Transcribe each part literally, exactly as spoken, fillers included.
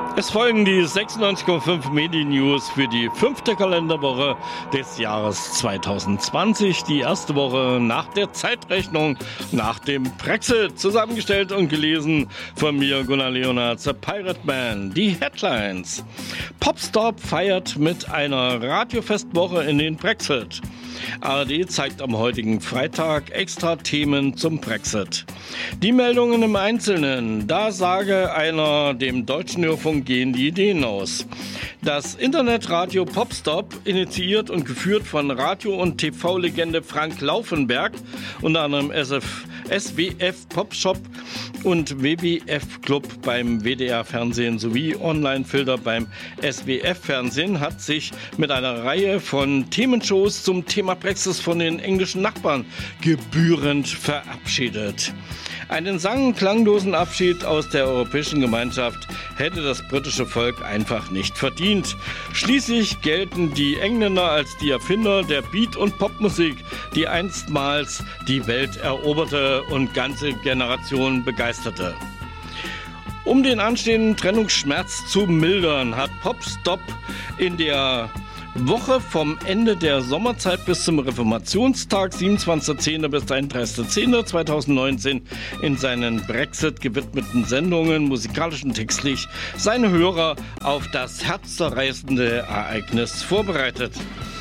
Es folgen die sechsundneunzig Komma fünf Medien-News für die fünfte Kalenderwoche des Jahres zwanzig zwanzig. Die erste Woche nach der Zeitrechnung, nach dem Brexit. Zusammengestellt und gelesen von mir, Gunnar Leonhardt, The Pirate Man. Die Headlines. Popstop feiert mit einer Radiofestwoche in den Brexit. A R D zeigt am heutigen Freitag extra Themen zum Brexit. Die Meldungen im Einzelnen. Da sage einer, dem Deutschen Hörfunk gehen die Ideen aus. Das Internetradio Popstop, initiiert und geführt von Radio- und T V-Legende Frank Laufenberg, unter anderem S F, S W F Popshop und W W F Club beim W D R Fernsehen sowie Online-Filter beim S W F Fernsehen, hat sich mit einer Reihe von Themenshows zum Thema Brexit von den englischen Nachbarn gebührend verabschiedet. Einen sang- klanglosen Abschied aus der Europäischen Gemeinschaft hätte das britische Volk einfach nicht verdient. Schließlich gelten die Engländer als die Erfinder der Beat- und Popmusik, die einstmals die Welt eroberte und ganze Generationen begeisterte. Um den anstehenden Trennungsschmerz zu mildern, hat Popstop in der Woche vom Ende der Sommerzeit bis zum Reformationstag, siebenundzwanzigster zehnter bis einunddreißigster zehnter zweitausendneunzehn, in seinen Brexit gewidmeten Sendungen musikalisch und textlich seine Hörer auf das herzzerreißende Ereignis vorbereitet.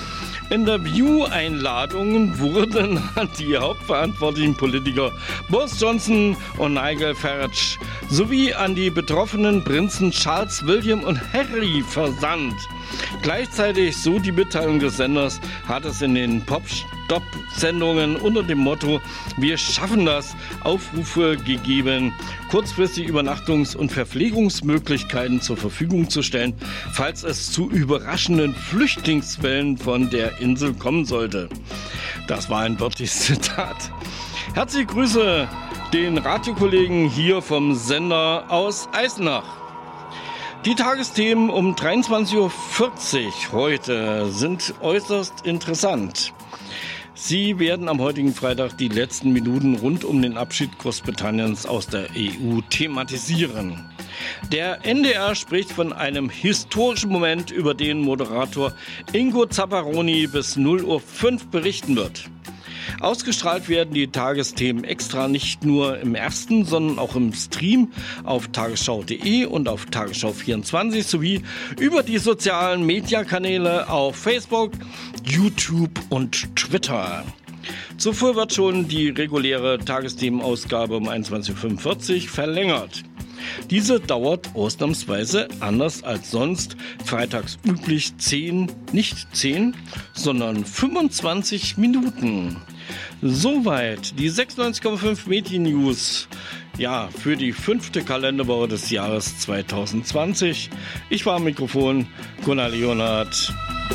Interview-Einladungen wurden an die hauptverantwortlichen Politiker Boris Johnson und Nigel Farage sowie an die betroffenen Prinzen Charles, William und Harry versandt. Gleichzeitig, so die Mitteilung des Senders, hat es in den Popstop-Sendungen unter dem Motto "Wir schaffen das" Aufrufe gegeben, kurzfristig Übernachtungs- und Verpflegungsmöglichkeiten zur Verfügung zu stellen, falls es zu überraschenden Flüchtlingswellen von der Insel kommen sollte. Das war ein wörtliches Zitat. Herzliche Grüße den Radiokollegen hier vom Sender aus Eisenach. Die Tagesthemen um dreiundzwanzig Uhr vierzig heute sind äußerst interessant. Sie werden am heutigen Freitag die letzten Minuten rund um den Abschied Großbritanniens aus der E U thematisieren. Der N D R spricht von einem historischen Moment, über den Moderator Ingo Zapparoni bis null Uhr fünf berichten wird. Ausgestrahlt werden die Tagesthemen extra nicht nur im ersten, sondern auch im Stream auf tagesschau punkt de und auf Tagesschau vierundzwanzig sowie über die sozialen Mediakanäle auf Facebook, YouTube und Twitter. Zuvor wird schon die reguläre Tagesthemenausgabe um einundzwanzig Uhr fünfundvierzig verlängert. Diese dauert ausnahmsweise anders als sonst freitags üblich zehn, nicht zehn, sondern fünfundzwanzig Minuten. Soweit die sechsundneunzig Komma fünf Medien-News, ja, für die fünfte Kalenderwoche des Jahres zwanzig zwanzig. Ich war am Mikrofon, Gunnar Leonhardt.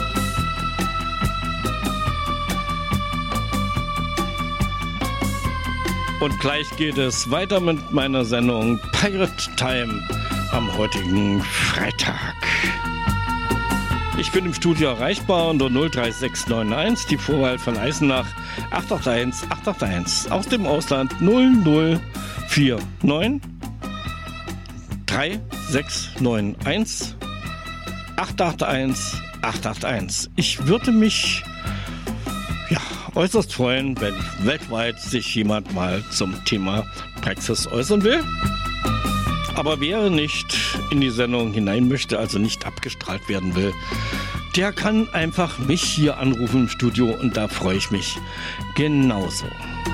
Und gleich geht es weiter mit meiner Sendung Pirate Time am heutigen Freitag. Ich bin im Studio erreichbar unter null drei sechs neun eins, die Vorwahl von Eisenach acht acht eins acht acht eins, aus dem Ausland null null vier neun drei sechs neun eins acht acht eins acht acht eins. Ich würde mich ja, äußerst freuen, wenn weltweit sich jemand mal zum Thema Brexit äußern will. Aber wer nicht in die Sendung hinein möchte, also nicht abgestrahlt werden will, der kann einfach mich hier anrufen im Studio und da freue ich mich genauso.